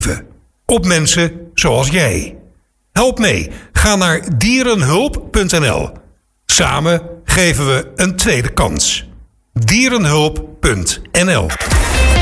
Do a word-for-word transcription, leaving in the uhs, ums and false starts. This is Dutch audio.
Op mensen zoals jij. Help mee. Ga naar dierenhulp punt n l. Samen geven we een tweede kans. dierenhulp punt n l